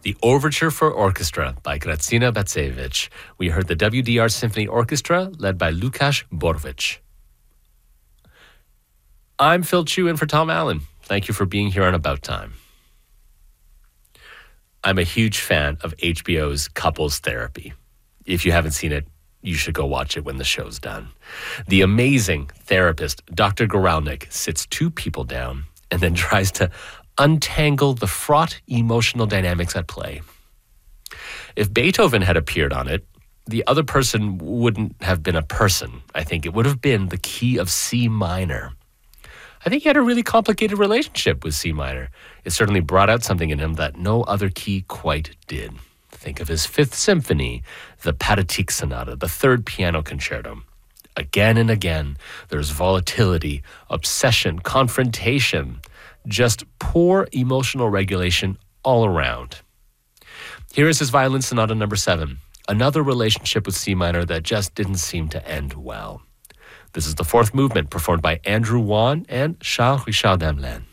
The Overture for Orchestra by Grazina Bacevich. We heard the WDR Symphony Orchestra led by Lukasz Borowicz. I'm Phil Chu in for Tom Allen. Thank you for being here on About Time. I'm a huge fan of HBO's Couples Therapy. If you haven't seen it, you should go watch it when the show's done. The amazing therapist, Dr. Goralnik, sits two people down and then tries to untangle the fraught emotional dynamics at play. If Beethoven had appeared on it, the other person wouldn't have been a person. I think it would have been the key of C minor. I think he had a really complicated relationship with C minor. It certainly brought out something in him that no other key quite did. Think of his Fifth Symphony, the Pathetique Sonata, the Third Piano Concerto. Again and again, there's volatility, obsession, confrontation, just poor emotional regulation all around. Here is his Violin Sonata number 7, another relationship with C minor that just didn't seem to end well. This is the fourth movement performed by Andrew Wan and Charles Richard Damelin.